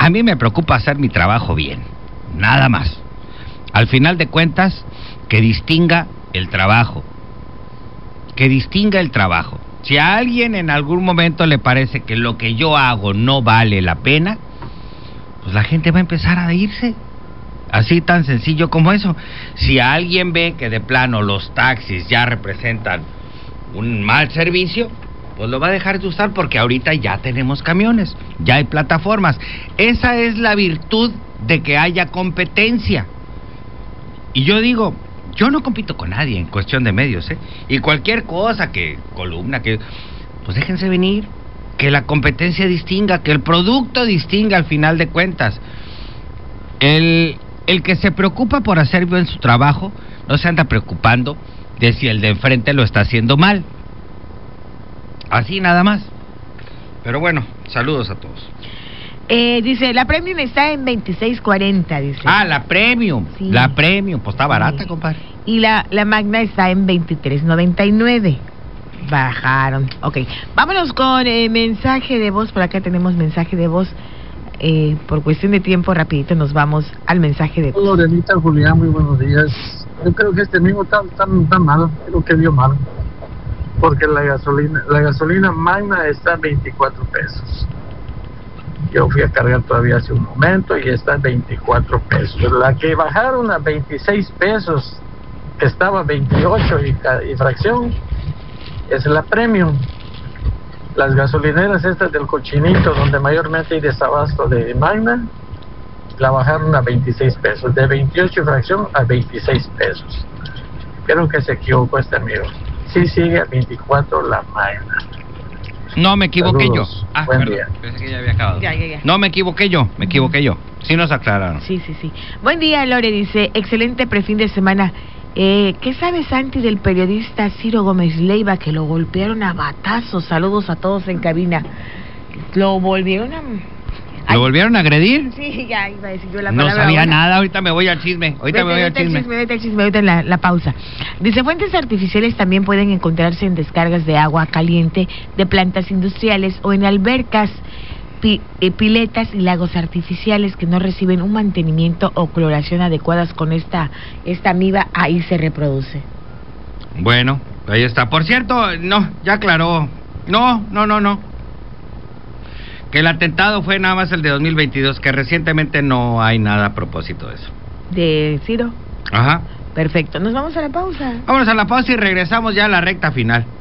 A mí me preocupa hacer mi trabajo bien, nada más. Al final de cuentas, que distinga el trabajo. Que distinga el trabajo. Si a alguien en algún momento le parece que lo que yo hago no vale la pena, pues la gente va a empezar a irse. Así tan sencillo como eso. Si alguien ve que de plano los taxis ya representan un mal servicio, pues lo va a dejar de usar, porque ahorita ya tenemos camiones, ya hay plataformas. Esa es la virtud de que haya competencia. Y yo digo, yo no compito con nadie en cuestión de medios, ¿eh? Y cualquier cosa, columna, pues déjense venir, que la competencia distinga, que el producto distinga al final de cuentas. El que se preocupa por hacer bien su trabajo, no se anda preocupando de si el de enfrente lo está haciendo mal. Así nada más. Pero bueno, saludos a todos. Dice, la Premium está en 26.40, dice. La Premium, sí. La Premium, pues está barata, sí, compadre. Y la Magna está en 23.99. Bajaron. Ok, vámonos con mensaje de voz. Por acá tenemos mensaje de voz. Por cuestión de tiempo, rapidito nos vamos al mensaje de voz. Hola, Lorenita, Julián, muy buenos días. Yo creo que este mismo está malo, creo que dio malo. Porque la gasolina Magna está en 24 pesos. Yo fui a cargar todavía hace un momento y está en 24 pesos. La que bajaron a 26 pesos, que estaba a 28 y fracción, es la Premium. Las gasolineras estas del Cochinito, donde mayormente hay desabasto de Magna, la bajaron a 26 pesos. De 28 y fracción a 26 pesos. Creo que se equivocó este amigo. Sí sigue a 24 la Magna. No, me equivoqué. Saludos. Yo. Buen perdón, día. Pensé que ya había acabado. Ya. No, me equivoqué yo. Sí nos aclararon. Sí. Buen día, Lore, dice, excelente prefin de semana. ¿Qué sabe Santi del periodista Ciro Gómez Leiva, que lo golpearon a batazos? Saludos a todos en cabina. ¿Lo volvieron a volvieron a agredir? Sí, ya iba a decir yo la palabra. No sabía nada, ahorita me voy al chisme. Ahorita en la pausa. Dice, fuentes artificiales también pueden encontrarse en descargas de agua caliente de plantas industriales o en albercas, piletas y lagos artificiales que no reciben un mantenimiento o cloración adecuadas. Con esta amiba ahí se reproduce. Bueno, ahí está. Por cierto, no, ya aclaró. No. Que el atentado fue nada más el de 2022, que recientemente no hay nada a propósito de eso. ¿De Ciro? Ajá. Perfecto, nos vamos a la pausa. Vámonos a la pausa y regresamos ya a la recta final.